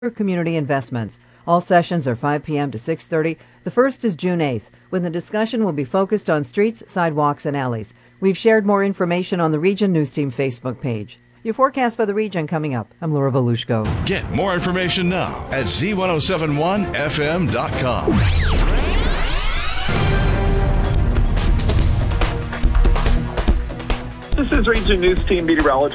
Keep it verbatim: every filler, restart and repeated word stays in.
Community Investments. All sessions are five p.m. to six thirty. The first is June eighth, when the discussion will be focused on streets, sidewalks, and alleys. We've shared more information on the Region News Team Facebook page. Your forecast for the region coming up. I'm Laura Volushko. Get more information now at Z ten seventy-one F M dot com. This is Region News Team meteorologist